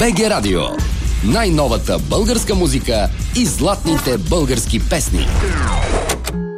БГ Радио. Най-новата българска музика и златните български песни.